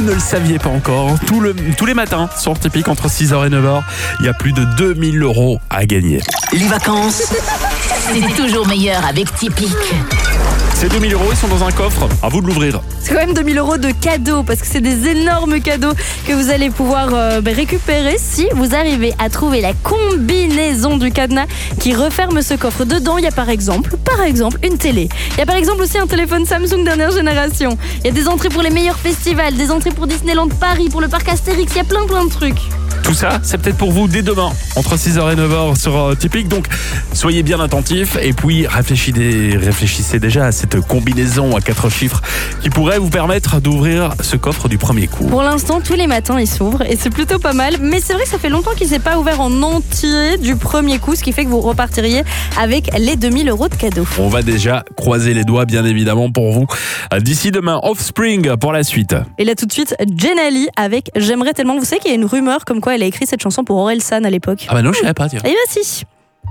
ne le saviez pas encore, tous les matins sur Tipeee entre 6h et 9h, il y a plus de 2000 € à gagner. Les vacances, c'est toujours meilleur avec Tipeee. Ces 2000 €, ils sont dans un coffre, à vous de l'ouvrir. C'est quand même 2000 € de cadeaux parce que c'est des énormes cadeaux que vous allez pouvoir récupérer si vous arrivez à trouver la combinaison du cadenas qui referme ce coffre. Dedans, il y a par exemple une télé. Il y a par exemple aussi un téléphone Samsung dernière génération. Il y a des entrées pour les meilleurs festivals, des entrées pour Disneyland Paris, pour le parc Astérix, il y a plein de trucs. Tout ça, c'est peut-être pour vous dès demain, entre 6h et 9h sur Tipeee. Donc, soyez bien attentifs et puis réfléchissez déjà à cette combinaison à 4 chiffres qui pourrait vous permettre d'ouvrir ce coffre du premier coup. Pour l'instant, tous les matins, il s'ouvre et c'est plutôt pas mal. Mais c'est vrai que ça fait longtemps qu'il ne s'est pas ouvert en entier du premier coup, ce qui fait que vous repartiriez avec les 2000 € de cadeaux. On va déjà croiser les doigts, bien évidemment, pour vous. D'ici demain, Offspring pour la suite. Et là, tout de suite, Jenali avec J'aimerais tellement. Vous savez qu'il y a une rumeur comme quoi elle a écrit cette chanson pour Orelsan à l'époque. Ah bah non, je savais pas, tiens. Et bah si.